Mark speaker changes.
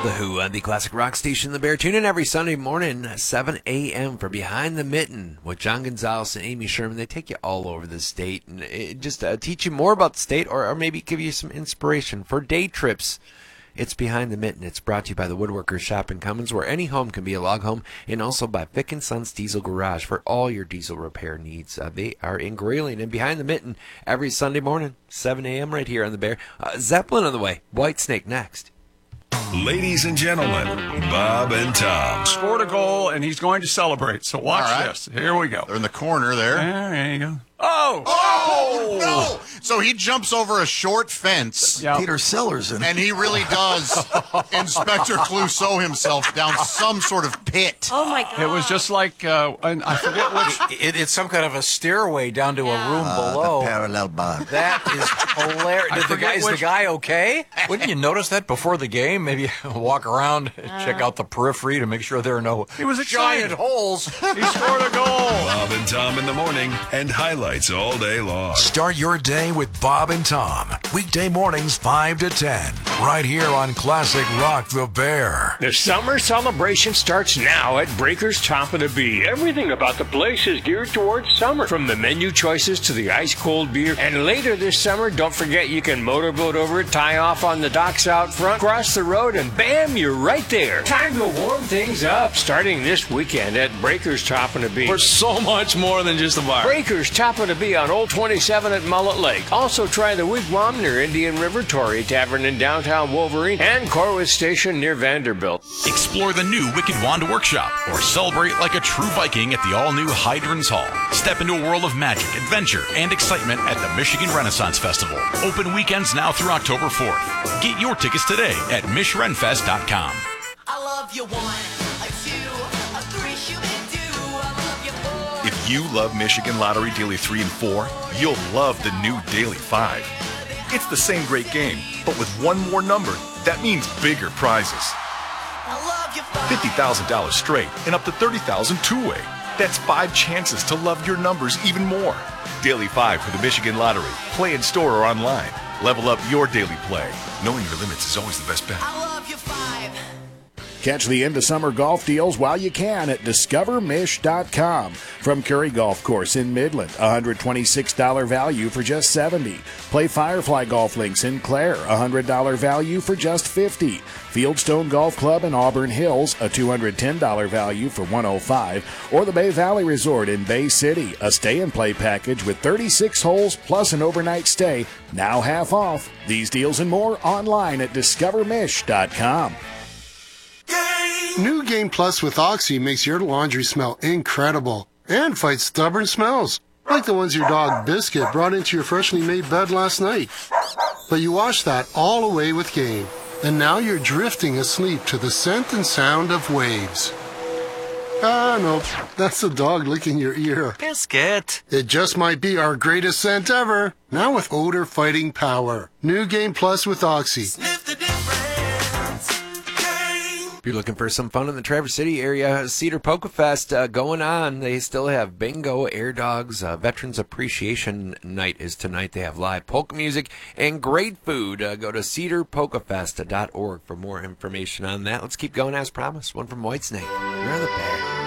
Speaker 1: The Who on the Classic Rock Station, The Bear. Tune in every Sunday morning, 7 a.m. for Behind the Mitten with John Gonzalez and Amy Sherman. They take you all over the state and just teach you more about the state or maybe give you some inspiration for day trips. It's Behind the Mitten. It's brought to you by the Woodworkers Shop in Cummins, where any home can be a log home, and also by Vic & Sons Diesel Garage for all your diesel repair needs. They are in Grayling and Behind the Mitten every Sunday morning, 7 a.m. right here on The Bear. Zeppelin on the way. Whitesnake next.
Speaker 2: Ladies and gentlemen, Bob and Tom.
Speaker 3: Scored a goal, and he's going to celebrate. So watch this. Here we go.
Speaker 4: They're in the corner there.
Speaker 3: There you go.
Speaker 4: Oh, no! So he jumps over a short fence.
Speaker 3: Yep.
Speaker 5: Peter Sellers in it.
Speaker 4: And he really does Inspector Clouseau himself down some sort of pit.
Speaker 6: Oh, my God.
Speaker 3: It was just like, I forget which.
Speaker 7: It's some kind of a stairway down to a room below.
Speaker 5: The parallel bar.
Speaker 7: That is hilarious. Is the guy okay? Wouldn't you notice that before the game? Maybe walk around, check out the periphery to make sure there are no
Speaker 3: He was
Speaker 7: giant
Speaker 3: excited.
Speaker 7: holes.
Speaker 3: He scored a goal.
Speaker 2: Bob and Tom in the morning and highlights all day long.
Speaker 8: Start your day with Bob and Tom. Weekday mornings 5 to 10. Right here on Classic Rock The Bear.
Speaker 9: The summer celebration starts now at Breaker's Top of the Bee. Everything about the place is geared towards summer, from the menu choices to the ice-cold beer. And later this summer, don't forget you can motorboat over, tie off on the docks out front, cross the road, and bam, you're right there. Time to warm things up, starting this weekend at Breaker's Top of the Bee.
Speaker 10: We're so much more than just a bar.
Speaker 9: Breaker's Top of the Bee on Old 27 at Mullet Lake. Also try the Wigwam near Indian River, Tory Tavern in downtown Wolverine, and Corwith Station near Vanderbilt.
Speaker 11: Explore the new Wicked Wand Workshop or celebrate like a true Viking at the all-new Hydrons Hall. Step into a world of magic, adventure, and excitement at the Michigan Renaissance Festival. Open weekends now through October 4th. Get your tickets today at MishRenFest.com.
Speaker 12: I love you 1, a 2, a 3, shoot it 2. I love you 4.
Speaker 13: If you love Michigan Lottery Daily 3 and 4, you'll love the new Daily 5. It's the same great game, but with one more number, that means bigger prizes. $50,000 straight and up to $30,000 two-way. That's 5 chances to love your numbers even more. Daily 5 for the Michigan Lottery. Play in store or online. Level up your daily play. Knowing your limits is always the best bet.
Speaker 12: I love you 5.
Speaker 14: Catch the end of summer golf deals while you can at discovermish.com. From Curry Golf Course in Midland, $126 value for just $70. Play Firefly Golf Links in Clare, $100 value for just $50. Fieldstone Golf Club in Auburn Hills, a $210 value for $105. Or the Bay Valley Resort in Bay City, a stay-and-play package with 36 holes plus an overnight stay, now half off. These deals and more online at discovermish.com.
Speaker 15: New Game Plus with Oxy makes your laundry smell incredible and fights stubborn smells, like the ones your dog Biscuit brought into your freshly made bed last night. But you washed that all away with Game, and now you're drifting asleep to the scent and sound of waves. Ah, no, that's the dog licking your ear.
Speaker 7: Biscuit.
Speaker 15: It just might be our greatest scent ever, now with odor-fighting power. New Game Plus with Oxy.
Speaker 1: If you're looking for some fun in the Traverse City area, Cedar Polka Fest going on. They still have bingo, air dogs. Veterans Appreciation Night is tonight. They have live polka music and great food. Go to cedarpolkafest.org for more information on that. Let's keep going as promised. One from Whitesnake. You're on the Bear.